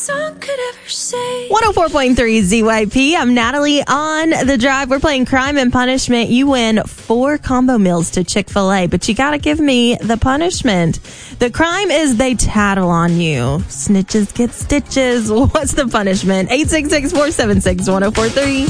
song could ever say. 104.3 ZYP. I'm Natalie on The Drive. We're playing Crime and Punishment. You win 4 combo meals to Chick-fil-A, but you got to give me the punishment. The crime is they tattle on you. Snitches get stitches. What's the punishment? 866-476-1043.